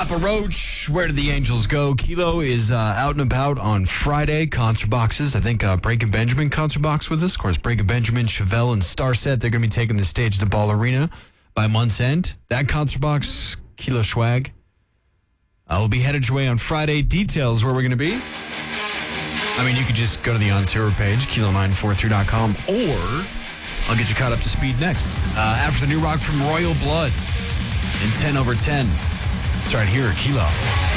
Papa Roach, Where Did the Angels Go? Kilo is out and about on Friday. Concert boxes. I think Breaking Benjamin concert box with us. Of course, Breaking Benjamin, Chevelle, and Starset. They're going to be taking the stage at the Ball Arena by month's end. That concert box, Kilo Swag. We'll be headed your way on Friday. Details where we're going to be. I mean, you could just go to the On Tour page, kilo943.com, or I'll get you caught up to speed next. After the new rock from Royal Blood in 10 over 10. It's right here, Kilo.